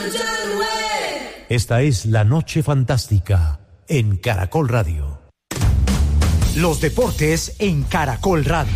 Esta es La Noche Fantástica en Caracol Radio. Los deportes en Caracol Radio.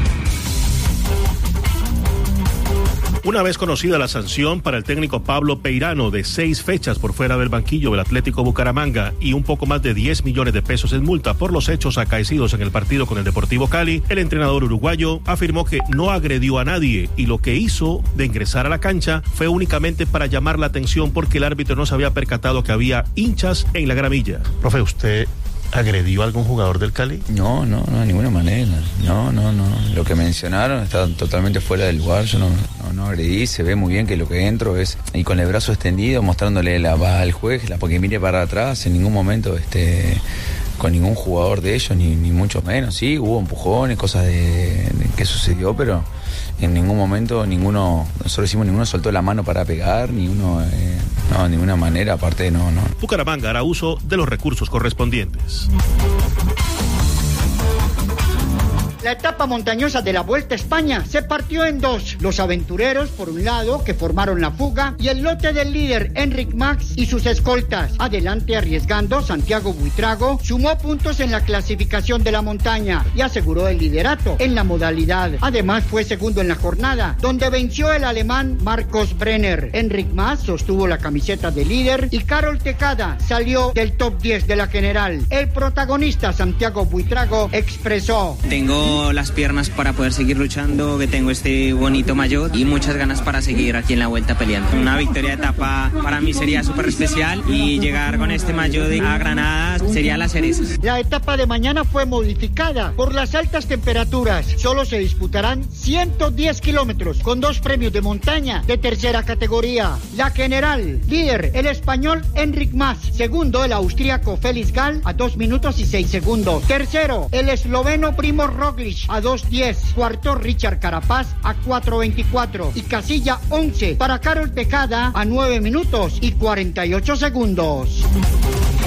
Una vez conocida la sanción para el técnico Pablo Peirano de 6 fechas por fuera del banquillo del Atlético Bucaramanga y un poco más de 10 millones de pesos en multa por los hechos acaecidos en el partido con el Deportivo Cali, el entrenador uruguayo afirmó que no agredió a nadie y lo que hizo de ingresar a la cancha fue únicamente para llamar la atención porque el árbitro no se había percatado que había hinchas en la gramilla. Profe, ¿usted agredió a algún jugador del Cali? No, de ninguna manera. No. Lo que mencionaron está totalmente fuera del lugar. Yo no agredí. Se ve muy bien que lo que entro es y con el brazo extendido, mostrándole al juez, porque mire para atrás. En ningún momento con ningún jugador de ellos, ni mucho menos. Sí, hubo empujones, cosas de que sucedió, pero en ningún momento nosotros decimos, ninguno soltó la mano para pegar, ni uno, de ninguna manera, aparte no. Bucaramanga hará uso de los recursos correspondientes. La etapa montañosa de la Vuelta a España se partió en dos. Los aventureros, por un lado, que formaron la fuga, y el lote del líder, Enric Mas, y sus escoltas. Adelante arriesgando, Santiago Buitrago sumó puntos en la clasificación de la montaña y aseguró el liderato en la modalidad. Además, fue segundo en la jornada, donde venció el alemán Marcos Brenner. Enric Mas sostuvo la camiseta de líder y Carol Tecada salió del top 10 de la general. El protagonista, Santiago Buitrago, expresó: tengo las piernas para poder seguir luchando, que tengo este bonito maillot y muchas ganas para seguir aquí en la vuelta peleando. Una victoria de etapa para mí sería súper especial y llegar con este maillot a Granada sería la cereza. La etapa de mañana fue modificada por las altas temperaturas. Solo se disputarán 110 kilómetros con 2 premios de montaña de tercera categoría. La general, líder el español Enric Mas, segundo el austríaco Félix Gall a 2 minutos y 6 segundos. Tercero el esloveno Primo Roglic a 2:10, cuarto Richard Carapaz a 4:24 y casilla 11 para Carol Tecada a 9 minutos y 48 segundos.